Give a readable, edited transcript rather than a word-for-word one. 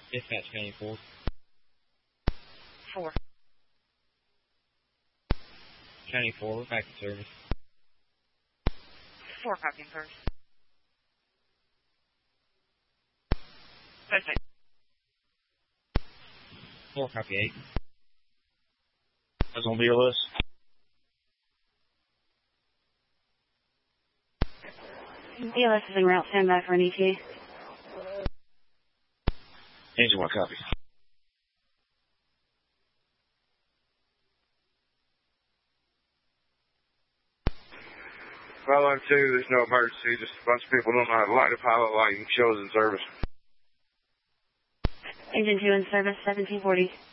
Dispatch County 4. 4. County 4, back in service. 4 copy in service. Perfect. 4 copy 8. That's on BLS. BLS is en route. Stand by for an ETA. Engine 1 copy. Line 2, there's no emergency. Just a bunch of people don't know how to light a pilot light and shows in service. Engine 2 in service, 1740.